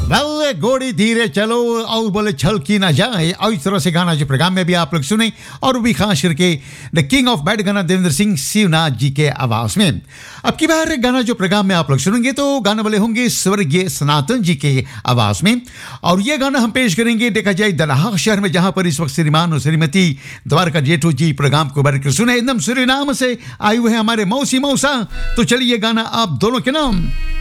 Well गोड़ी धीरे चलो और बोले छल की ना जाए, और इस तरह से गाना जो प्रोग्राम में भी आप लोग सुने, और भी खास करके द किंग ऑफ बैड गाना देवेंद्र सिंह शिवनाथ जी के आवाज में। अब की बार गाना जो प्रोग्राम में आप लोग सुनेंगे तो गाने वाले होंगे स्वर्गीय सनातन जी के आवाज में, और ये गाना हम पेश करेंगे देखा जाए दलाहा शहर में, जहां पर इस वक्त श्रीमान और श्रीमती द्वारका जेठू जी प्रोग्राम को बैठकर सुने, एकदम सूर्यनाम से आए हुए हैं हमारे मौसी मौसा। तो चलिए गाना आप दोनों के नाम